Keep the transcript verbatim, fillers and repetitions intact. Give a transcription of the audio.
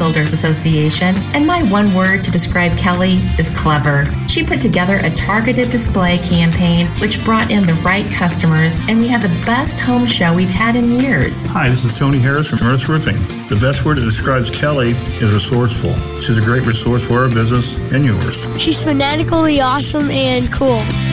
Builders Association, and my one word to describe Kelly is clever. She put together a targeted display campaign which brought in the right customers, and we had the best home show we've had in years. Hi, this is Tony Harris from Earth Roofing. The best word that describes Kelly is resourceful. She's a great resource for our business and yours. She's fanatically awesome and cool.